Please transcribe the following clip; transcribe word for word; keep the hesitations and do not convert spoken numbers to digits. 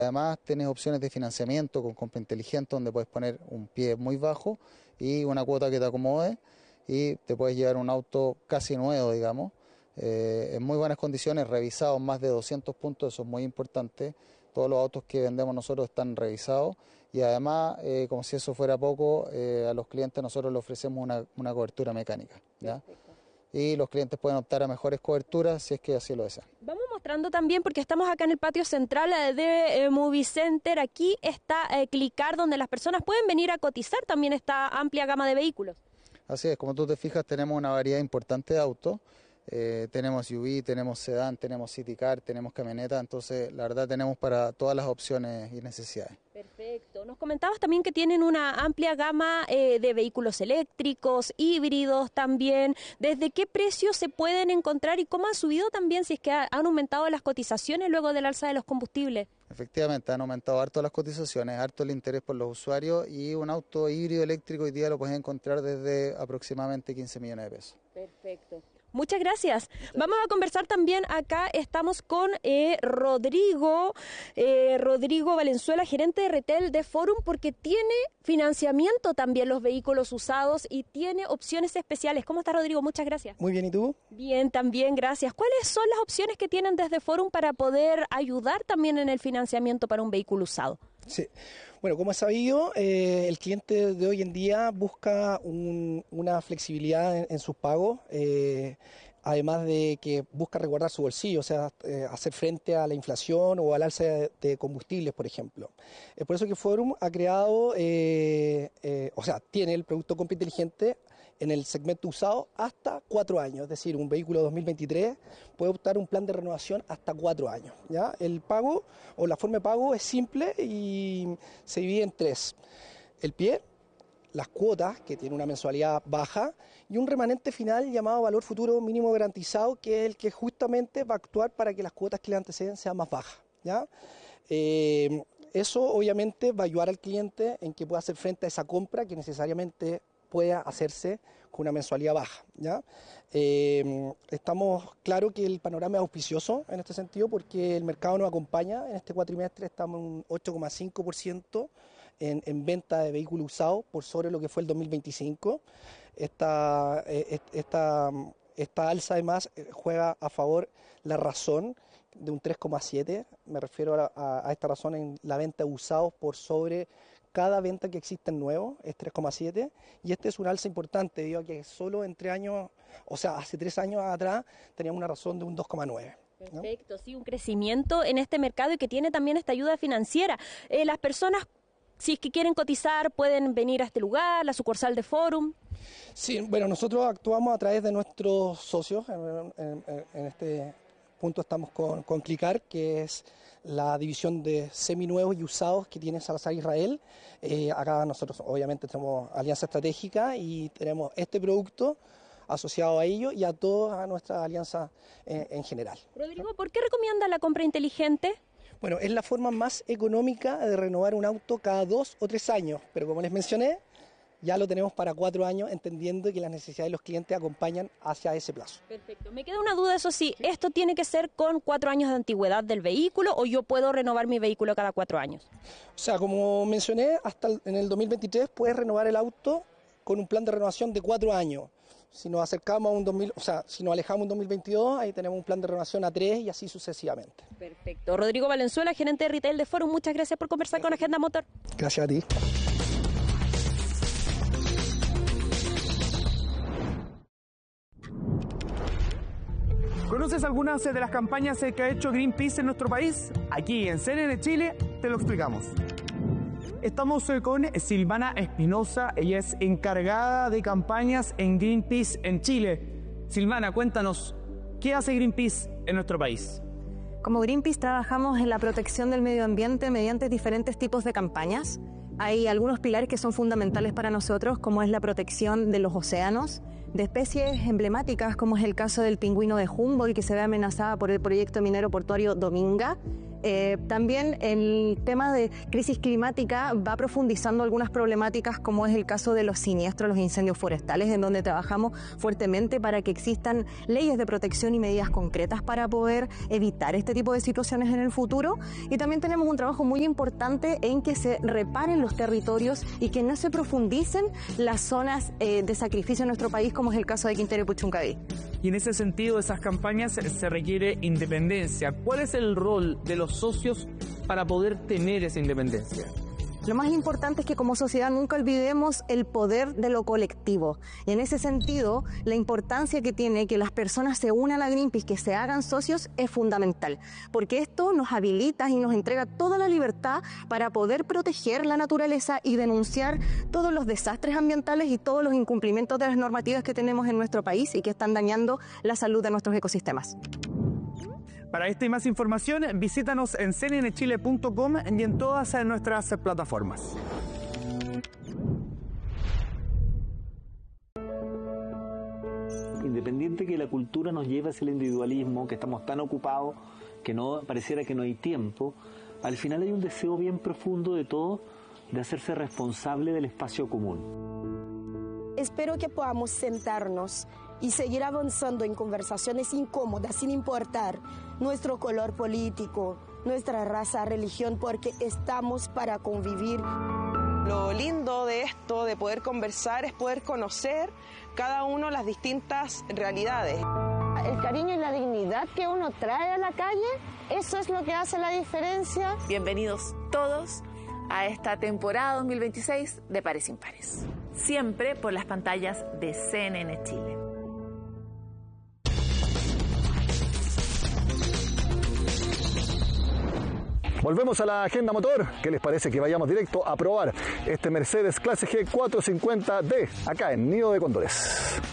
Además, tienes opciones de financiamiento con compra inteligente donde puedes poner un pie muy bajo y una cuota que te acomode y te puedes llevar un auto casi nuevo, digamos, eh, en muy buenas condiciones, revisados más de doscientos puntos, eso es muy importante. Todos los autos que vendemos nosotros están revisados y además, eh, como si eso fuera poco, eh, a los clientes nosotros les ofrecemos una, una cobertura mecánica, ¿ya? Y los clientes pueden optar a mejores coberturas si es que así lo desean. Vamos mostrando también, porque estamos acá en el patio central de eh, Movie Center. Aquí está eh, Clicar, donde las personas pueden venir a cotizar también esta amplia gama de vehículos. Así es, como tú te fijas, tenemos una variedad importante de autos. Eh, tenemos S U V, tenemos sedán, tenemos city car, tenemos camioneta, entonces la verdad tenemos para todas las opciones y necesidades. Perfecto. Nos comentabas también que tienen una amplia gama eh, de vehículos eléctricos, híbridos también. ¿Desde qué precios se pueden encontrar y cómo han subido también, si es que ha, han aumentado las cotizaciones luego del alza de los combustibles? Efectivamente, han aumentado harto las cotizaciones, harto el interés por los usuarios y un auto híbrido eléctrico hoy día lo puedes encontrar desde aproximadamente quince millones de pesos. Perfecto. Muchas gracias. Muchas Vamos gracias. a conversar también acá, estamos con eh, Rodrigo, eh, Rodrigo Valenzuela, gerente de retail de Forum, porque tiene financiamiento también los vehículos usados y tiene opciones especiales. ¿Cómo está, Rodrigo? Muchas gracias. Muy bien, ¿y tú? Bien, también, gracias. ¿Cuáles son las opciones que tienen desde Forum para poder ayudar también en el financiamiento para un vehículo usado? Sí, bueno, como es sabido, eh, el cliente de hoy en día busca un, una flexibilidad en, en sus pagos, eh, además de que busca resguardar su bolsillo, o sea, eh, hacer frente a la inflación o al alza de, de combustibles, por ejemplo. Es por eso que Forum ha creado, eh, eh, o sea, tiene el producto compra inteligente en el segmento usado hasta cuatro años, es decir, un vehículo dos mil veintitrés puede optar un plan de renovación hasta cuatro años. ¿Ya? El pago o la forma de pago es simple y se divide en tres. El pie, las cuotas, que tiene una mensualidad baja, y un remanente final llamado valor futuro mínimo garantizado, que es el que justamente va a actuar para que las cuotas que le anteceden sean más bajas. ¿Ya? Eh, eso obviamente va a ayudar al cliente en que pueda hacer frente a esa compra que necesariamente pueda hacerse con una mensualidad baja. ¿Ya? Eh, estamos claros que el panorama es auspicioso en este sentido porque el mercado nos acompaña. En este cuatrimestre estamos en un ocho coma cinco por ciento en, en venta de vehículos usados por sobre lo que fue el dos mil veinticinco. Esta, esta, esta alza además juega a favor la razón de un tres coma siete. Me refiero a, a, a esta razón en la venta de usados por sobre cada venta que existe en nuevo, es tres coma siete, y este es un alza importante, debido a que solo entre años, o sea, hace tres años atrás teníamos una razón de un dos coma nueve. Perfecto, ¿no? Sí, un crecimiento en este mercado y que tiene también esta ayuda financiera. Eh, las personas, si es que quieren cotizar, pueden venir a este lugar, la sucursal de Forum. Sí, bueno, nosotros actuamos a través de nuestros socios, en, en, en este punto estamos con, con Clicar, que es la división de seminuevos y usados que tiene Salazar Israel. Eh, acá nosotros obviamente tenemos alianza estratégica y tenemos este producto asociado a ello y a toda nuestra alianza en, en general. Rodrigo, ¿por qué recomienda la compra inteligente? Bueno, es la forma más económica de renovar un auto cada dos o tres años, pero como les mencioné, ya lo tenemos para cuatro años, entendiendo que las necesidades de los clientes acompañan hacia ese plazo. Perfecto. Me queda una duda, eso sí, sí. ¿Esto tiene que ser con cuatro años de antigüedad del vehículo o yo puedo renovar mi vehículo cada cuatro años? O sea, como mencioné, hasta el, en el dos mil veintitrés puedes renovar el auto con un plan de renovación de cuatro años. Si nos acercamos a un dos mil, o sea, si nos alejamos a un dos mil veintidós, ahí tenemos un plan de renovación a tres y así sucesivamente. Perfecto. Rodrigo Valenzuela, gerente de retail de Forum, muchas gracias por conversar gracias. con Agenda Motor. Gracias a ti. ¿Conoces algunas de las campañas que ha hecho Greenpeace en nuestro país? Aquí en C N N Chile te lo explicamos. Estamos con Silvana Espinosa, ella es encargada de campañas en Greenpeace en Chile. Silvana, cuéntanos, ¿qué hace Greenpeace en nuestro país? Como Greenpeace trabajamos en la protección del medio ambiente mediante diferentes tipos de campañas. Hay algunos pilares que son fundamentales para nosotros, como es la protección de los océanos, de especies emblemáticas, como es el caso del pingüino de Humboldt, que se ve amenazada por el proyecto minero portuario Dominga. Eh, también el tema de crisis climática va profundizando algunas problemáticas, como es el caso de los siniestros, los incendios forestales, en donde trabajamos fuertemente para que existan leyes de protección y medidas concretas para poder evitar este tipo de situaciones en el futuro. Y también tenemos un trabajo muy importante en que se reparen los territorios y que no se profundicen las zonas eh, de sacrificio en nuestro país, como es el caso de Quintero y Puchuncaví. Y en ese sentido, de esas campañas se requiere independencia. ¿Cuál es el rol de los socios para poder tener esa independencia? Lo más importante es que como sociedad nunca olvidemos el poder de lo colectivo. Y en ese sentido, la importancia que tiene que las personas se unan a Greenpeace, que se hagan socios, es fundamental. Porque esto nos habilita y nos entrega toda la libertad para poder proteger la naturaleza y denunciar todos los desastres ambientales y todos los incumplimientos de las normativas que tenemos en nuestro país y que están dañando la salud de nuestros ecosistemas. Para esta y más información, visítanos en c n n chile punto com y en todas nuestras plataformas. Independiente que la cultura nos lleve hacia el individualismo, que estamos tan ocupados que no pareciera que no hay tiempo, al final hay un deseo bien profundo de todos de hacerse responsable del espacio común. Espero que podamos sentarnos y seguir avanzando en conversaciones incómodas sin importar nuestro color político, nuestra raza, religión, porque estamos para convivir. Lo lindo de esto, de poder conversar, es poder conocer cada uno las distintas realidades. El cariño y la dignidad que uno trae a la calle, eso es lo que hace la diferencia. Bienvenidos todos a esta temporada dos mil veintiséis de Pares Impares. Siempre por las pantallas de C N N Chile. Volvemos a la agenda motor. ¿Qué les parece que vayamos directo a probar este Mercedes clase G cuatrocientos cincuenta D acá en Nido de Cóndores?